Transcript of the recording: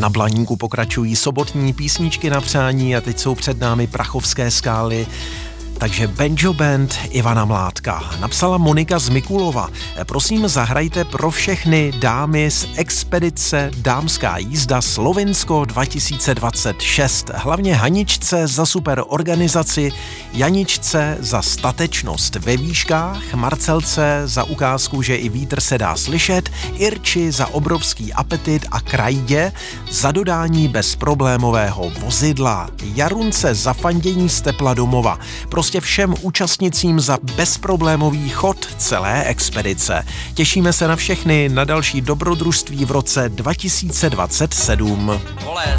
Na Blaníku pokračují sobotní písničky na přání a teď jsou před námi Prachovské skály. Takže Banjo Band Ivana Mládka. Napsala Monika z Mikulova. Prosím, zahrajte pro všechny dámy z expedice Dámská jízda Slovinsko 2026. Hlavně Haničce za super organizaci, Janičce za statečnost ve výškách, Marcelce za ukázku, že i vítr se dá slyšet, Irči za obrovský apetit a Krajdě za dodání bezproblémového vozidla, Jarunce za fandění z tepla domova. Prostě všem účastnicím za bezproblémový chod celé expedice. Těšíme se na všechny na další dobrodružství v roce 2027.